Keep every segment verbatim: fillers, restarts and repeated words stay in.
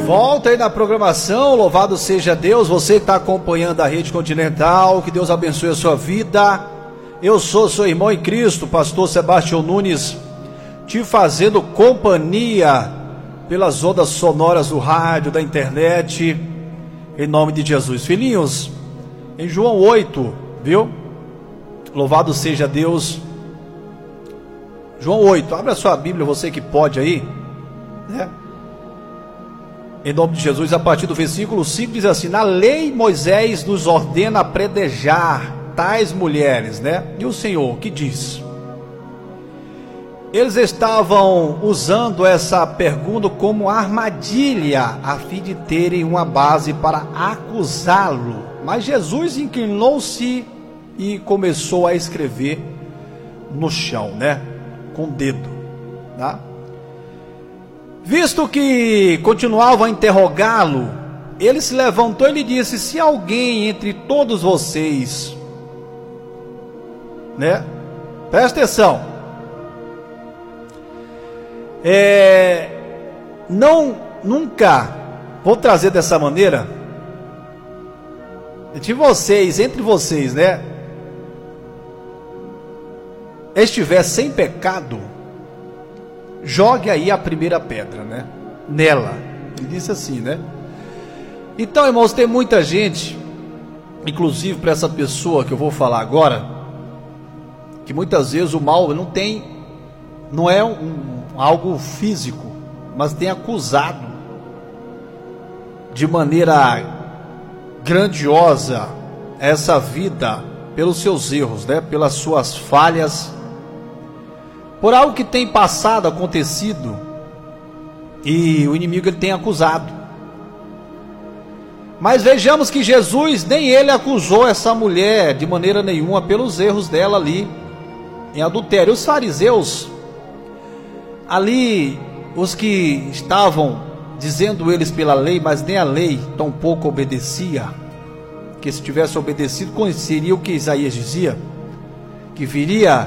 volta aí na programação, louvado seja Deus, você que está acompanhando a Rede Continental, que Deus abençoe a sua vida. Eu sou seu irmão em Cristo, pastor Sebastião Nunes, te fazendo companhia pelas ondas sonoras do rádio, da internet, em nome de Jesus. Filhinhos, em João oito, viu? Louvado seja Deus. João oito, abre a sua Bíblia, você que pode aí, né? Em nome de Jesus, a partir do versículo cinco diz assim: na lei Moisés nos ordena apredejar tais mulheres, né? E o Senhor, que diz? Eles estavam usando essa pergunta como armadilha, a fim de terem uma base para acusá-lo. Mas Jesus inclinou-se e começou a escrever no chão, né? Com o dedo, tá? Visto que continuavam a interrogá-lo, ele se levantou e lhe disse: se alguém entre todos vocês, né? Presta atenção. É, não, nunca vou trazer dessa maneira. De vocês, entre vocês, né? Estiver sem pecado, jogue aí a primeira pedra, né? Nela. Ele disse assim, né? Então, irmãos, tem muita gente, inclusive para essa pessoa que eu vou falar agora, que muitas vezes o mal não tem, não é um, algo físico, mas tem acusado de maneira grandiosa essa vida pelos seus erros, né? Pelas suas falhas, por algo que tem passado, acontecido, e o inimigo ele tem acusado. Mas vejamos que Jesus, nem ele acusou essa mulher de maneira nenhuma pelos erros dela ali em adultério. Os fariseus ali, os que estavam dizendo eles pela lei, mas nem a lei tampouco obedecia, que se tivesse obedecido conheceria o que Isaías dizia, que viria,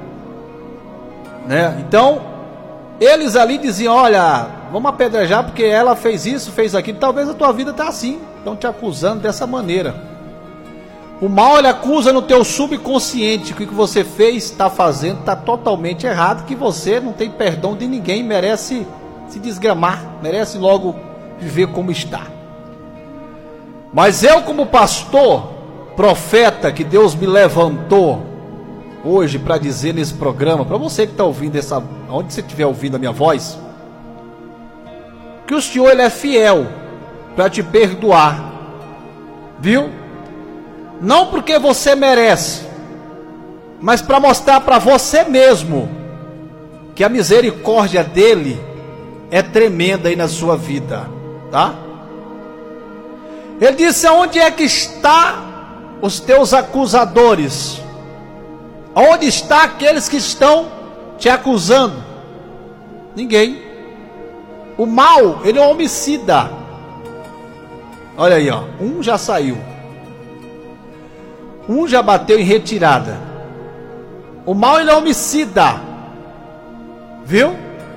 né? Então eles ali diziam: olha, vamos apedrejar porque ela fez isso, fez aquilo. Talvez a tua vida está assim, estão te acusando dessa maneira. O mal ele acusa no teu subconsciente que o que você fez, está fazendo, está totalmente errado, que você não tem perdão de ninguém, merece se desgramar, merece logo viver como está. Mas eu, como pastor, profeta que Deus me levantou hoje para dizer nesse programa, para você que está ouvindo essa, onde você estiver ouvindo a minha voz, que o Senhor ele é fiel para te perdoar, viu? Não porque você merece, mas para mostrar para você mesmo que a misericórdia dele é tremenda aí na sua vida, tá? Ele disse: aonde é que está os teus acusadores? Onde está aqueles que estão te acusando? Ninguém. O mal, ele é um homicida. Olha aí, ó, um já saiu, um já bateu em retirada. O mal, ele é homicida, viu?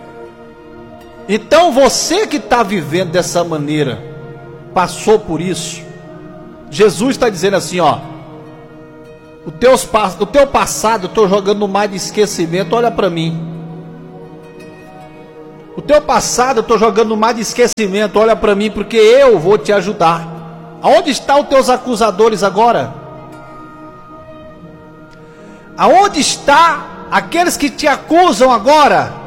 Então você que está vivendo dessa maneira, passou por isso, Jesus está dizendo assim, ó: o, teus, o teu passado eu estou jogando no mar de esquecimento, olha para mim. O teu passado eu estou jogando no mar de esquecimento, olha para mim, porque eu vou te ajudar. Aonde estão os teus acusadores agora? Aonde está aqueles que te acusam agora?